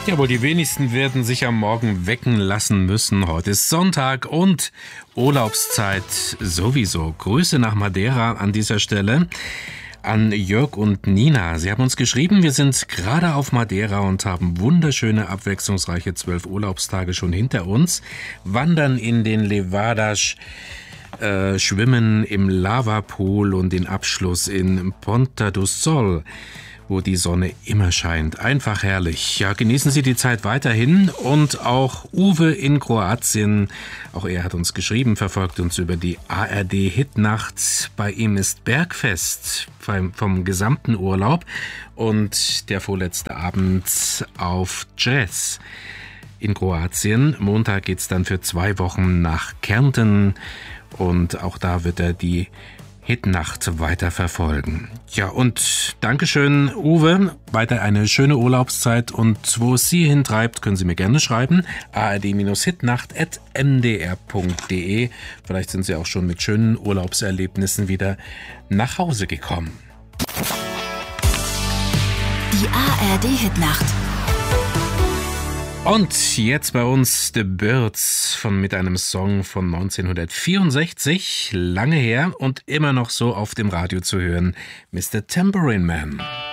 Jawohl, die wenigsten werden sich am Morgen wecken lassen müssen. Heute ist Sonntag und Urlaubszeit sowieso. Grüße nach Madeira an dieser Stelle an Jörg und Nina. Sie haben uns geschrieben, wir sind gerade auf Madeira und haben wunderschöne, abwechslungsreiche 12 Urlaubstage schon hinter uns, wandern in den Levadas, schwimmen im Lavapool und den Abschluss in Ponta do Sol, wo die Sonne immer scheint. Einfach herrlich. Ja, genießen Sie die Zeit weiterhin. Und auch Uwe in Kroatien, auch er hat uns geschrieben, verfolgt uns über die ARD-Hitnacht. Bei ihm ist Bergfest vom gesamten Urlaub und der vorletzte Abend auf Jazz in Kroatien. Montag geht's dann für 2 Wochen nach Kärnten und auch da wird er die Hitnacht weiter verfolgen. Ja, und Dankeschön, Uwe. Weiter eine schöne Urlaubszeit und wo es Sie hintreibt, können Sie mir gerne schreiben. ard-hitnacht@ndr.de. Vielleicht sind Sie auch schon mit schönen Urlaubserlebnissen wieder nach Hause gekommen. Die ARD-Hitnacht. Und jetzt bei uns The Byrds mit einem Song von 1964, lange her und immer noch so auf dem Radio zu hören, Mr. Tambourine Man.